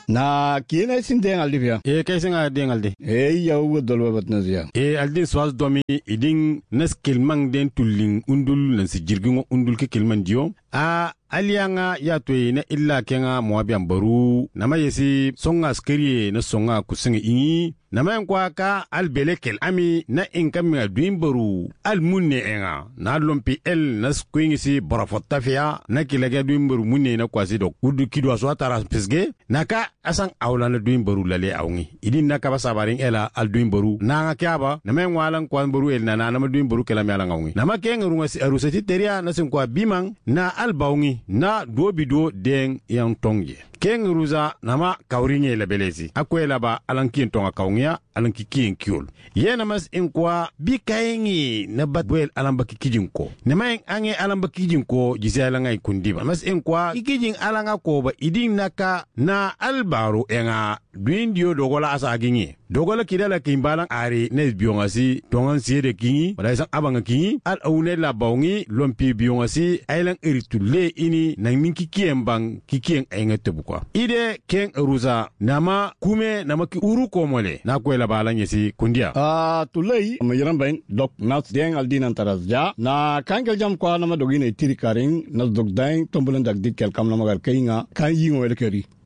Na kina sin den aldi via. Kay singa den aldi. Ya ugo dolwa batna zia. Aldi swas domi iding nas kilmang den tulling undul nan si jirgingo undul ke kilman dio. Alianga ya toy na illa kenga moabian baru nama yesi songa skeriye na songa kusinga ingi nama kwa ka albelekel ami na inkami aduin baru almunne enga na lompi el na skwingi si borafotafia na kilaga duin baru munne na kwasi dok udu kido aswa tara pisge naka asang awla na duin baru lale awngi idin naka basabaring ela al duin baru na nga kyaba nama ngwalang kwan baru el na duin baru kela mela ngawngi nama kenga runga si arusati teria na sinkwa bimang na albawngi na dobido den yang tongye ken ruza nama kawrinye lebelezi akwela ba alankin tonga kawngia alanki kien kiol yena mas inkwa bikayengi na batwel alamba kijinko nama en ange alamba kijinko jisela ngai kundiba mas inkwa kijin alanga ko ba idin naka na albaro enga duindio dogola asagingi dogola kidala kimbalang ari ne biongasi tongan siede kingi wala sang abanga kingi al aune la bawngi lompi biongasi ailang eritule ini nang minki kiembang kikien engete kwa ide ken ruza nama kume nama ki uru komole na kwela balang yesi kundia tulei mayiran bain dok nas den aldin antarazja na kangel jam kwa nama dogine tirikaring nas dog dain tombulan dagdik kel kam nama gar kainga kan yingo elekeri